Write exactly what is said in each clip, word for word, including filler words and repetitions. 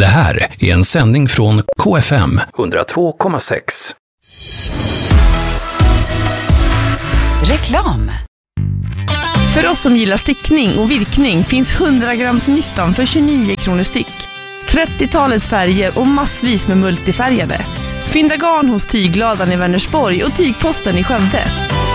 Det här är en sändning från K F M hundratvå komma sex. Reklam. För oss som gillar stickning och virkning finns hundra grams nystan för tjugonio kronor styck. trettiotalets färger och massvis med multifärgade. Fynda garn hos Tygladan i Vänersborg och Tygposten i Skövde.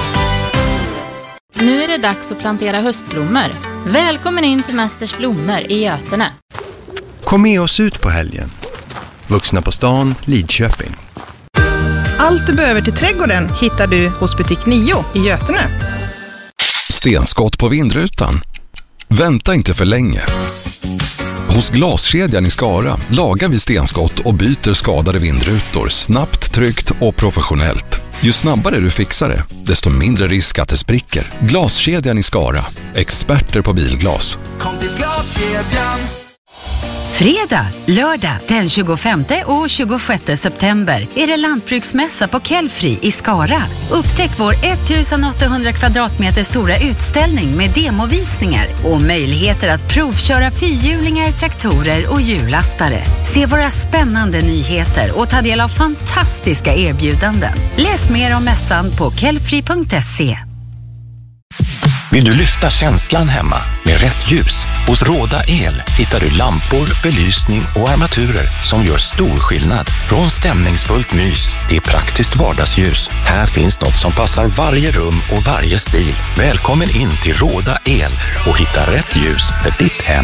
Nu är det dags att plantera höstblommor. Välkommen in till Mästers blommor i Götene. Kom med oss ut på helgen. Vuxna på stan, Lidköping. Allt du behöver till trädgården hittar du hos butik nio i Götene. Stenskott på vindrutan. Vänta inte för länge. Hos Glaskedjan i Skara lagar vi stenskott och byter skadade vindrutor snabbt, tryggt och professionellt. Ju snabbare du fixar det, desto mindre risk att det spricker. Glaskedjan i Skara. Experter på bilglas. Kom till Glaskedjan. Fredag, lördag den tjugofemte och tjugosjätte september är det lantbruksmässa på Kellfri i Skara. Upptäck vår ettusenåttahundra kvadratmeter stora utställning med demovisningar och möjligheter att provköra fyrhjulingar, traktorer och hjullastare. Se våra spännande nyheter och ta del av fantastiska erbjudanden. Läs mer om mässan på kellfri punkt se. Vill du lyfta känslan hemma med rätt ljus? Hos Råda El hittar du lampor, belysning och armaturer som gör stor skillnad. Från stämningsfullt mys till praktiskt vardagsljus. Här finns något som passar varje rum och varje stil. Välkommen in till Råda El och hitta rätt ljus för ditt hem.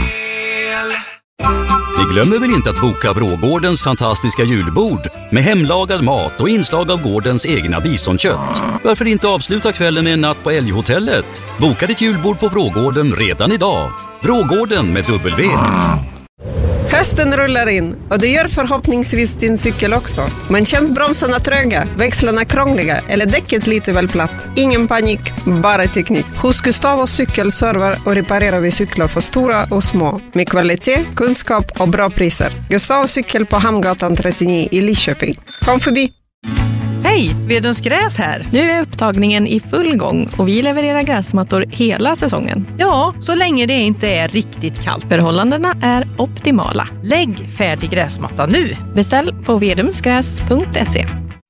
Vi glömmer väl inte att boka Vrågårdens fantastiska julbord med hemlagad mat och inslag av gårdens egna bisonkött. Varför inte avsluta kvällen med en natt på Älghotellet? Boka ditt julbord på Vrågården redan idag. Vrågården med W. Hösten rullar in och det gör förhoppningsvis din cykel också. Men känns bromsarna tröga, växlarna krångliga eller däcket lite väl platt? Ingen panik, bara teknik. Hos Gustavos cykelserver och reparerar vi cyklar för stora och små. Med kvalitet, kunskap och bra priser. Gustavos cykel på Hamngatan trettionio i Lidköping. Kom förbi! Hej, Vedens gräs här. Nu är upptagningen i full gång och vi levererar gräsmattor hela säsongen. Ja, så länge det inte är riktigt kallt. Förhållandena är optimala. Lägg färdig gräsmatta nu. Beställ på vedumsgräs punkt se.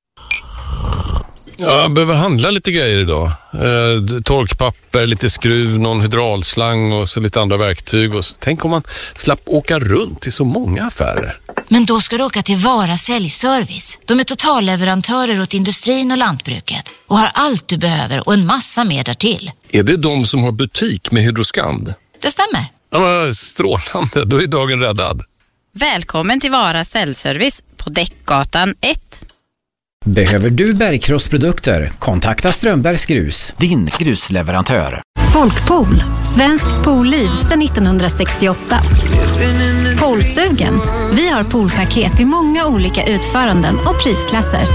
Ja, jag behöver handla lite grejer idag. Eh, torkpapper, lite skruv, någon hydraulslang och så lite andra verktyg. Och så. Tänk om man slapp åka runt till så många affärer. Men då ska du åka till Vara Säljservice. De är totalleverantörer åt industrin och lantbruket och har allt du behöver och en massa mer därtill. Är det de som har butik med Hydroskand? Det stämmer. Ja, men strålande, då är dagen räddad. Välkommen till Vara Säljservice på Däckgatan ett. Behöver du bergkrossprodukter? Kontakta Strömbergs Grus, din grusleverantör. Folkpool, svenskt poolliv sedan nittonhundrasextioåtta. Poolsugen. Vi har poolpaket i många olika utföranden och prisklasser.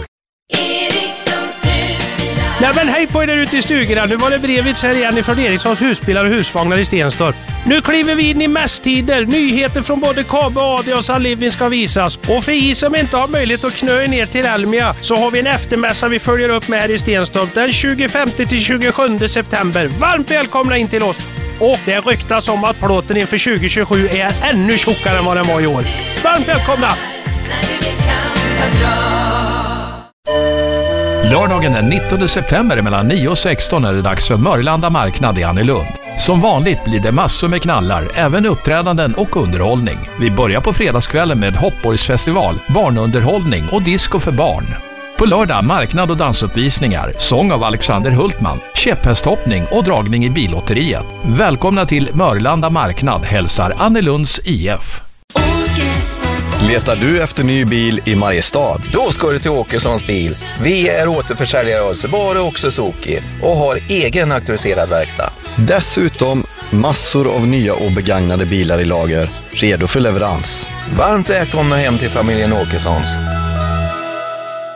Nej men hej på er där ute i stugorna. Nu var det brevet här igen ifrån Erikssons husbilar och husvagnar i Stenstorp. Nu kliver vi in i mässtider. Nyheter från både K B, A D och Sun Living ska visas. Och för er som inte har möjlighet att knö ner till Elmia så har vi en eftermässa vi följer upp med här i Stenstorp den tjugofemte till tjugosjunde september. Varmt välkomna in till oss. Och det ryktas om att plåten inför tjugo tjugosju är ännu tjockare än vad den var i år. Varmt välkomna! Lördagen den nittonde september mellan nio och sexton är det dags för Mörlanda marknad i Annelund. Som vanligt blir det massor med knallar, även uppträdanden och underhållning. Vi börjar på fredagskvällen med Hoppborgsfestival, barnunderhållning och disco för barn. På lördag marknad och dansuppvisningar, sång av Alexander Hultman, käpphästhoppning och dragning i billotteriet. Välkomna till Mörlanda marknad, hälsar Annelunds I F. Letar du efter ny bil i Mariestad? Då ska du till Åkessons bil. Vi är återförsäljare av Subaru och Suzuki och har egen auktoriserad verkstad. Dessutom massor av nya och begagnade bilar i lager, redo för leverans. Varmt välkomna hem till familjen Åkessons.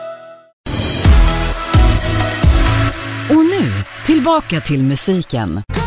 Och nu, tillbaka till musiken.